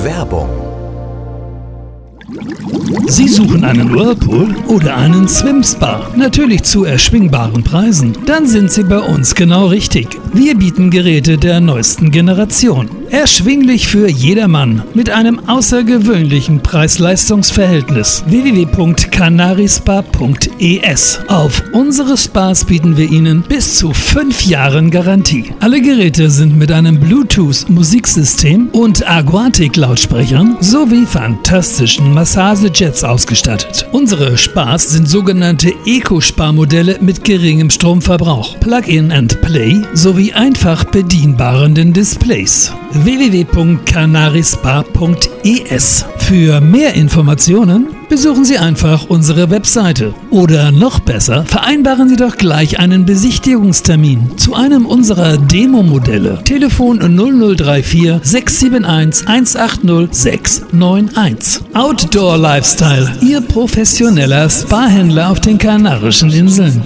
Werbung. Sie suchen einen Whirlpool oder einen Swim-Spa, natürlich zu erschwingbaren Preisen? Dann sind Sie bei uns genau richtig. Wir bieten Geräte der neuesten Generation. Erschwinglich für jedermann mit einem außergewöhnlichen Preis-Leistungs-Verhältnis. www.canarispa.es. Auf unsere Spas bieten wir Ihnen bis zu 5 Jahren Garantie. Alle Geräte sind mit einem Bluetooth-Musiksystem und Aquatic-Lautsprechern sowie fantastischen Massagejets ausgestattet. Unsere Spas sind sogenannte Eco-Spa-Modelle mit geringem Stromverbrauch, Plug-in and Play sowie einfach bedienbaren Displays. www.canarispa.es. Für mehr Informationen besuchen Sie einfach unsere Webseite. Oder noch besser, vereinbaren Sie doch gleich einen Besichtigungstermin zu einem unserer Demo-Modelle. Telefon 0034 671 180 691. Outdoor Lifestyle, Ihr professioneller Spa-Händler auf den Kanarischen Inseln.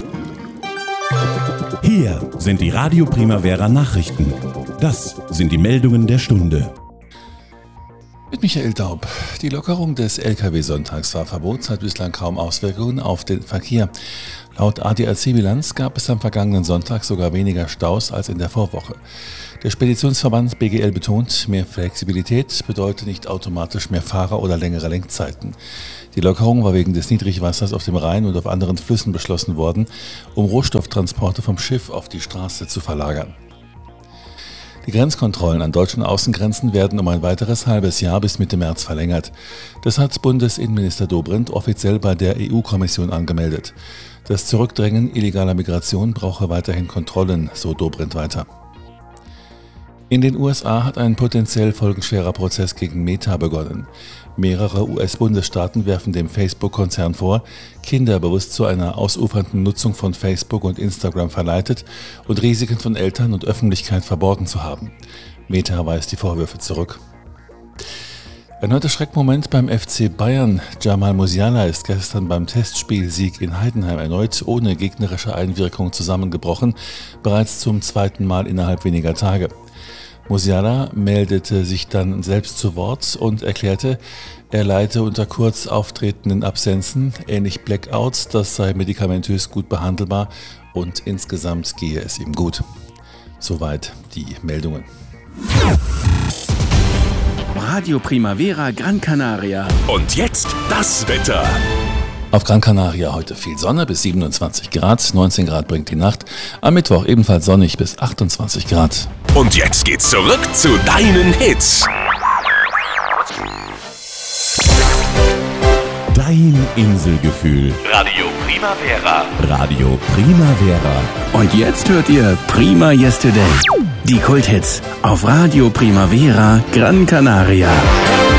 Hier sind die Radio Primavera Nachrichten. Das sind die Meldungen der Stunde. Mit Michael Daub. Die Lockerung des Lkw-Sonntagsfahrverbots hat bislang kaum Auswirkungen auf den Verkehr. Laut ADAC-Bilanz gab es am vergangenen Sonntag sogar weniger Staus als in der Vorwoche. Der Speditionsverband BGL betont, mehr Flexibilität bedeutet nicht automatisch mehr Fahrer oder längere Lenkzeiten. Die Lockerung war wegen des Niedrigwassers auf dem Rhein und auf anderen Flüssen beschlossen worden, um Rohstofftransporte vom Schiff auf die Straße zu verlagern. Die Grenzkontrollen an deutschen Außengrenzen werden um ein weiteres halbes Jahr bis Mitte März verlängert. Das hat Bundesinnenminister Dobrindt offiziell bei der EU-Kommission angemeldet. Das Zurückdrängen illegaler Migration brauche weiterhin Kontrollen, so Dobrindt weiter. In den USA hat ein potenziell folgenschwerer Prozess gegen Meta begonnen. Mehrere US-Bundesstaaten werfen dem Facebook-Konzern vor, Kinder bewusst zu einer ausufernden Nutzung von Facebook und Instagram verleitet und Risiken von Eltern und Öffentlichkeit verborgen zu haben. Meta weist die Vorwürfe zurück. Erneuter Schreckmoment beim FC Bayern. Jamal Musiala ist gestern beim Testspielsieg in Heidenheim erneut ohne gegnerische Einwirkung zusammengebrochen, bereits zum 2. Mal innerhalb weniger Tage. Musiala meldete sich dann selbst zu Wort und erklärte, er leide unter kurz auftretenden Absenzen, ähnlich Blackouts, das sei medikamentös gut behandelbar und insgesamt gehe es ihm gut. Soweit die Meldungen. Radio Primavera Gran Canaria. Und jetzt das Wetter. Auf Gran Canaria heute viel Sonne bis 27 Grad, 19 Grad bringt die Nacht. Am Mittwoch ebenfalls sonnig bis 28 Grad. Und jetzt geht's zurück zu deinen Hits. Dein Inselgefühl. Radio Primavera. Radio Primavera. Und jetzt hört ihr Prima Yesterday. Die Kulthits auf Radio Primavera Gran Canaria.